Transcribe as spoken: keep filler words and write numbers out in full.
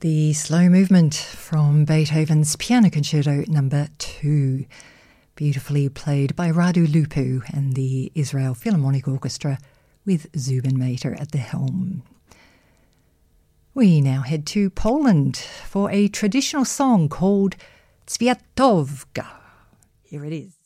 The slow movement from Beethoven's Piano Concerto number two, beautifully played by Radu Lupu and the Israel Philharmonic Orchestra with Zubin Mehta at the helm. We now head to Poland for a traditional song called Zwiatowka. Here it is.